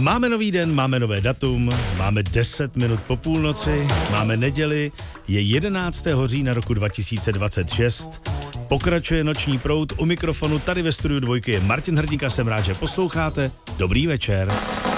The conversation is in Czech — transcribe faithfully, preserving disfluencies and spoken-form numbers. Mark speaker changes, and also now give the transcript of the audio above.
Speaker 1: Máme nový den, máme nové datum, máme deset minut po půlnoci, máme neděli, je jedenáctého října roku dva tisíce dvacet šest. Pokračuje Noční proud, u mikrofonu tady ve studiu Dvojky je Martin Hrdík a jsem rád, že posloucháte. Dobrý večer.